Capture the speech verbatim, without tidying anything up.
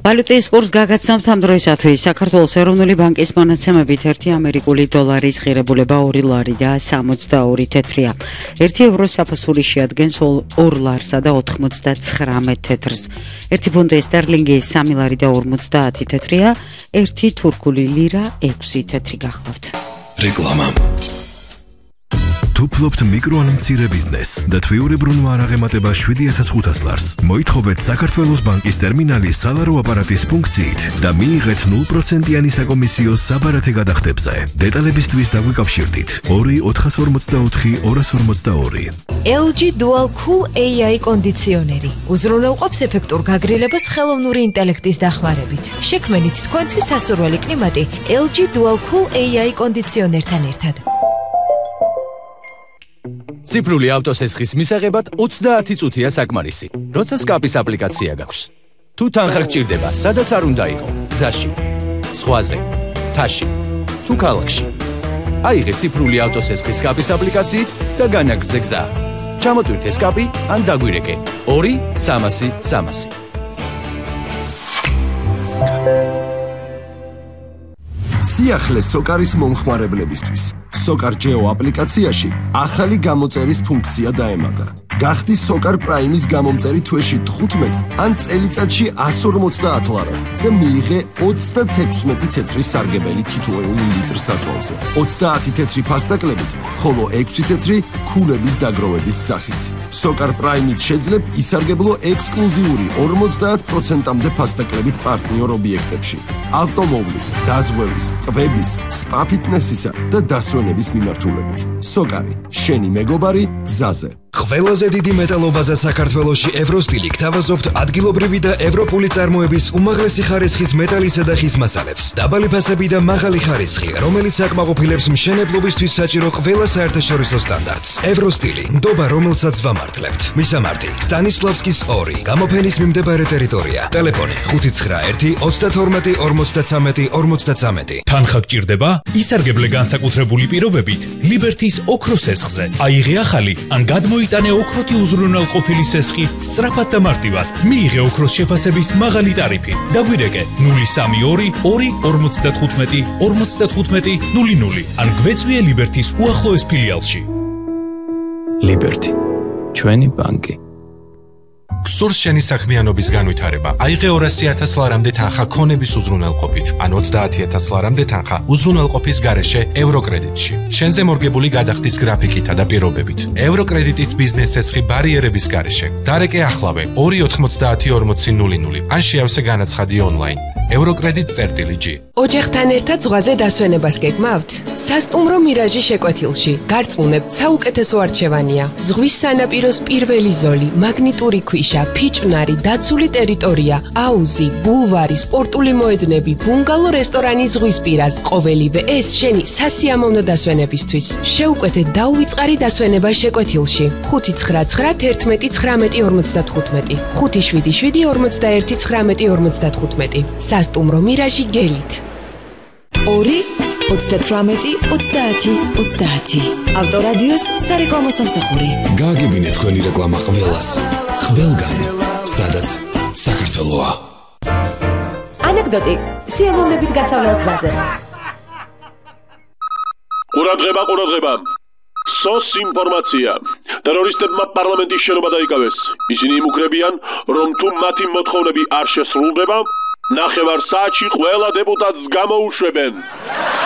ვალუტის კურს გაგაცნობთ ამ დროისათვის. საქართველოს ეროვნული ბანკის მონაცემებით ერთი ამერიკული დოლარის ღირებულება ორი ლარი და სამოცდაორი თეთრია. ერთი ევრო საფასური შეადგენს ორ ლარსა და ოთხმოცდაცხრამეტ თეთრს. ერთი ფუნტი სტერლინგი სამი ლარი და ორმოცდაათი თეთრია. ერთი თურქული ლირა ექვსი თეთრი გახლავთ. რეკლამა. თუ ფლობთ მიკრო ან მცირე ბიზნესს და თვიურებრივ არ აღემატება შვიდი ათას ხუთას ლარს, მოითხოვეთ საქართველოს ბანკის ტერმინალის სალარო აპარატის ფუნქციით და მიიღეთ ნულ პროცენტიანი საკომისიო საბარათე გადახდებზე. დეტალებისთვის დაგვიკავშირდით ორი ოთხას ორმოცდაოთხი ორას ორმოცდაორი. ელ ჯი Dual Cool ეი აი კონდიციონერი უზრუნველყოფს ეფექტურ გაგრილებას ხელოვნური ინტელექტის დახმარებით. შექმენით თქვენთვის სასურველი კლიმატი ელ ჯი Dual Cool ეი აი კონდიციონერთან ერთად. ციფრული ავტოსესხის მისაღებად ოცდაათი წუთია საკმარისი, როცა სკაპის აპლიკაცია გაქვს. თუ თანხა გჭირდება, სადაც არ უნდა იყო, გზაში, ზღვაზე, მთაში, თუ ქალაქში. აიღე ციფრული ავტოსესხის სკაპის აპლიკაციით და განაგრძე გზა. ჩამოტვირთე სკაპი ან დაგვირეკე ორი სამასი სამასი. სიახლე სოკარის მომხმარებლებისთვის. სოკარ ჯეო აპლიკაციაში ახალი გამოწერის ფუნქცია დაემატა. გახდი სოკარ პრაიმის გამომწერი თვეში თხუთმეტ ან წელიწადში ასი ორმოცდაათ ლარად და მიიღე ოცდათექვსმეტი თეთრი სარგებელი თითოეული ლიტր საწვავზე. ოცდაათი თეთრი ფასდაკლებით, ხოლო ექვსი თეთრი ქულების დაგროვების სახით. სოკარ პრაიმით შეძლებ ისარგებლო ექსკლუზიური ორმოცდაათ პროცენტამდე ფასდაკლებით პარტნიორ ობიექტებში. ავტომობილის, დაზღვევის, კვების, სპა ფიტნესისა და დასვენების მიმართულებით. სოკარი, შენი მეგობარი გზაზე. ყველაზე დიდი მეტალობაზა საქართველოში ევროსტილი გთავაზობთ ადგილობრივი და ევროპული წარმოების უმაღლესი ხარისხის მეტალისა და ხის მასალებს. დაბალი ფასები და მაღალი ხარისხი, რომელიც აკმაყოფილებს მშენებლობისთვის საჭირო ყველა საერთაშორისო სტანდარტს. ევროსტილი, ნდობა რომელსაც ვამართლებთ. მისამართი: სტანისლავსკის ორი, გამოფენის მიმდებარე ტერიტორია. ტელეფონი: ხუთი ცხრა ერთი ოცდათორმეტი ორმოცდაცამეტი ორმოცდაცამეტი. თანხა გჭირდება? ისარგებლე განსაკუთრებული პირობებით ლიბერთის ოქროს სესხზე. აიღე ახალი ან გადმო იტანე ოქროთი უზრუნველყოფილი სესხი სწრაფად და მარტივად. მიიღე ოქროს შეფასების მაღალი ტარიფი. დაგვირეკე ნული სამი ორი ორი ორმოცდათხუთმეტი ორმოცდათხუთმეტი ნული ნული ან გვეწვიე ლიბერთის უახლოეს ფილიალში. ლიბერთი, ჩვენი ბანკი. გსურს შენი საქმიანობის განვითარება. აიღე ორასი ათას ლარამდე თანხა ქონების უზრუნველყოფით, ან ოცდაათი ათას ლარამდე თანხა უზრუნველყოფის გარეშე ევროკრედიტში. შენზე მორგებული გადახდის გრაფიკითა და პირობებით. ევროკრედიტის ბიზნეს სესხი ბარიერების გარეშე. დარეკე ახლავე ორი ოთხმოცდაათი ორმოცი ნული ნული ან შეავსე განაცხადი ონლაინ. ევროკრედიტ წერტილი ჯი. ოჯახთან ერთად ზღვაზე დასვენებას გეგმავთ? სასტუმრო მირაჟი შეკვეთილში. გარწმუნებთ, საუკეთესო არჩევანია. ზღვის სანაპიროს პირველი ზოლი, მაგნიტური ქვიშა, ფიჭვნარი, დაცული ტერიტორია, აუზი, ბულვარი, სპორტული მოედნები, ბუნგალო რესტორანი ზღვისპირას. ყოველივე ეს შენი სასიამოვნო დასვენებისთვის. შეუკვეთე დაუვიწყარი დასვენება შეკვეთილში. ხუთი ცხრა ცხრა თერთმეტი ცხრამეტი ორმოცდათხუთმეტი. ხუთი შვიდი შვიდი ორმოცდაერთი ცხრამეტი ორმოცდათხუთმეტი. სასტუმრო მირაჟი გელით. ორი ოცდათვრამეტი ოცდაათი ოცდაათი. ავტორადიოს სარეკლამო სამსახური. გააგებინეთ თქვენი რეკლამა ყველას. ყველგან, სადაც საქართველოა. ანეკდოტი სიამოვნებით გასავლელ გზაზე. ყურადღება, ყურადღება. სოს ინფორმაცია. ტერორისტებმა პარლამენტის შენობა დაიკავეს. ისინი იმუქრებიან, რომ თუ მათი მოთხოვნები არ შესრულდება, ნახევარ საათში ყველა დეპუტატს გამოუშვებენ.